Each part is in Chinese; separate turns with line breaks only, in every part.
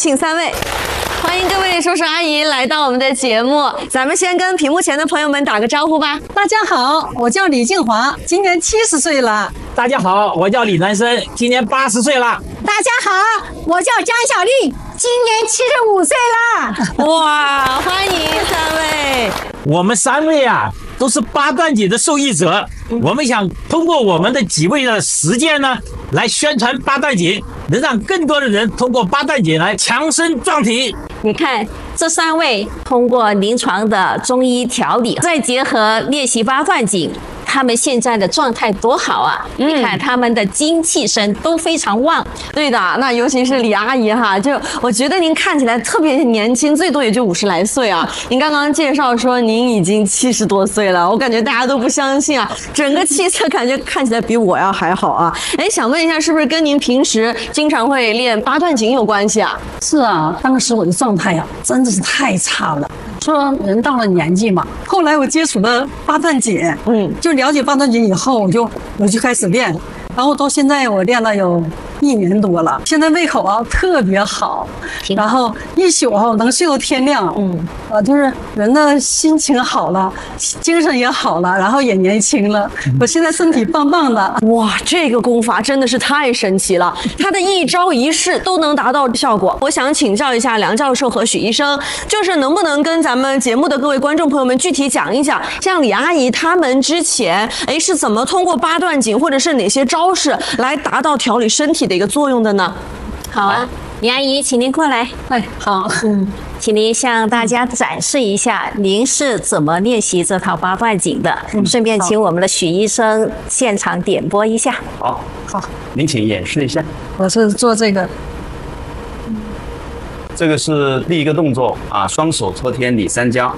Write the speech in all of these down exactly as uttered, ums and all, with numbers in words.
请三位。欢迎各位叔叔阿姨来到我们的节目，咱们先跟屏幕前的朋友们打个招呼吧。
大家好，我叫李静华，今年七十岁了。
大家好，我叫李南生，今年八十岁了。
大家好，我叫江小丽，今年七十五岁啦。
哇，欢迎三位。
我们三位啊，都是八段锦的受益者。我们想通过我们的几位的实践呢，来宣传八段锦，能让更多的人通过八段锦来强身壮体。
你看，这三位通过临床的中医调理，再结合练习八段锦，他们现在的状态多好啊！嗯、你看他们的精气神都非常旺。
对的，那尤其是李阿姨哈，就我觉得您看起来特别年轻，最多也就五十来岁啊。您刚刚介绍说您已经七十多岁了，我感觉大家都不相信啊，整个气色感觉看起来比我要还好啊。哎，想问一下，是不是跟您平时经常会练八段锦有关系啊？
是啊，当时我的状态呀、啊，真的是太差了。说人到了年纪嘛，后来我接触了八段锦，嗯，就了解八段锦以后，我就我就开始练，然后到现在我练了有一年多了，现在胃口啊特别好，然后一宿啊能睡到天亮，嗯，啊就是人的心情好了，精神也好了，然后也年轻了，我现在身体棒棒的。
哇，这个功法真的是太神奇了，它的一招一式都能达到效果。我想请教一下梁教授和许医生，就是能不能跟咱们节目的各位观众朋友们具体讲一讲，像李阿姨他们之前哎是怎么通过八段锦或者是哪些招式来达到调理身体的一个作用的呢？
好啊，李阿姨，请您过来。
哎，好，
嗯，请您向大家展示一下您是怎么练习这套八段锦的，嗯、顺便请我们的许医生现场点播一下。
好，好，您请演示一下。
我是做这个。
这个是第一个动作啊，双手托天理三焦。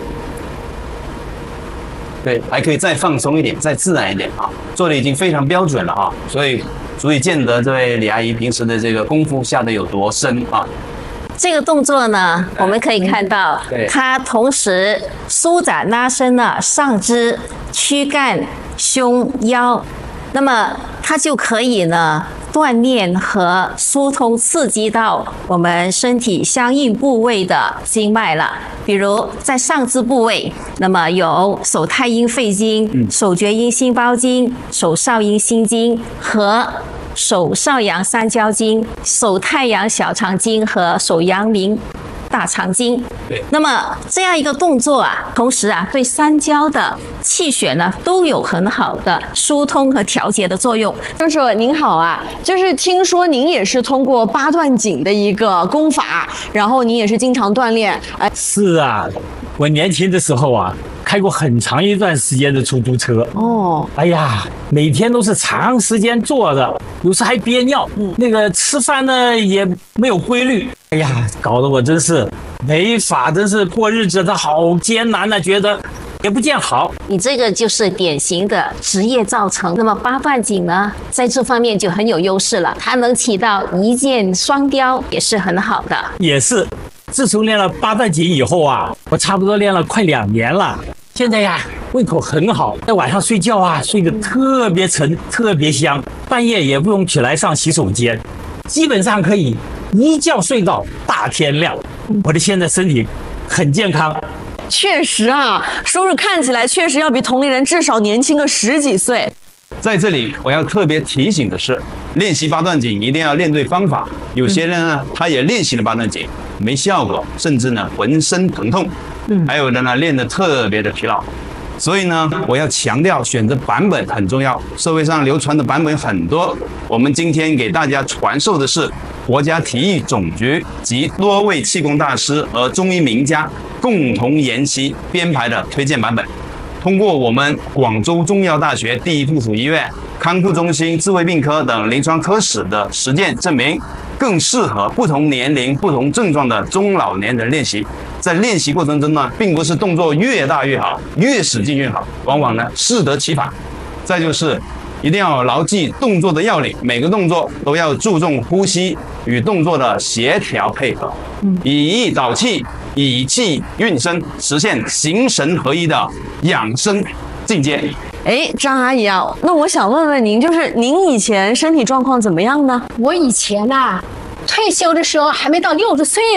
对，还可以再放松一点，再自然一点啊，做的已经非常标准了啊，所以足以见得这位李阿姨平时的这个功夫下得有多深啊。
这个动作呢，我们可以看到，它同时舒展拉伸了上肢、躯干、胸、腰，那么它就可以呢锻炼和疏通刺激到我们身体相应部位的经脉了。比如在上肢部位，那么有手太阴肺经、手厥阴心包经、手少阴心经和手少阳三焦经、手太阳小肠经和手阳明大肠经。那么这样一个动作啊，同时啊，对三焦的气血呢都有很好的疏通和调节的作用。
教授您好啊，就是听说您也是通过八段锦的一个功法，然后您也是经常锻炼。哎，
是啊，我年轻的时候啊，开过很长一段时间的出租车。哦，哎呀，每天都是长时间坐着，有时还憋尿。嗯，那个吃饭呢也没有规律。哎呀，搞得我真是没法，真是过日子的好艰难啊，觉得也不见好。
你这个就是典型的职业造成。那么八段锦呢，在这方面就很有优势了，它能起到一箭双雕，也是很好的。
也是，自从练了八段锦以后啊，我差不多练了快两年了。现在呀，胃口很好，在晚上睡觉啊，睡得特别沉，特别香，半夜也不用起来上洗手间，基本上可以一觉睡到大天亮。我的现在身体很健康。
确实啊，叔叔看起来确实要比同龄人至少年轻个十几岁。
在这里我要特别提醒的是，练习八段锦一定要练对方法。有些人呢，他也练习了八段锦没效果，甚至呢浑身疼痛。还有的呢练得特别的疲劳。所以呢，我要强调选择版本很重要。社会上流传的版本很多，我们今天给大家传授的是国家体育总局及多位气功大师和中医名家共同研习编排的推荐版本。通过我们广州中医药大学第一附属医院康复中心智慧病科等临床科室的实践证明，更适合不同年龄、不同症状的中老年人练习。在练习过程中呢，并不是动作越大越好，越使劲越好，往往呢适得其反。再就是一定要牢记动作的要领，每个动作都要注重呼吸与动作的协调配合，以意导气，以气运身，实现形神合一的养生境界。
哎，张阿姨啊，那我想问问您，就是您以前身体状况怎么样呢？
我以前呐、啊，退休的时候还没到六十岁。